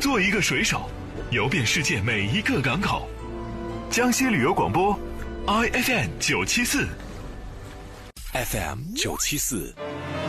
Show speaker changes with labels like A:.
A: 做一个水手，游遍世界每一个港口。江西旅游广播 ，IFM 974，FM 974。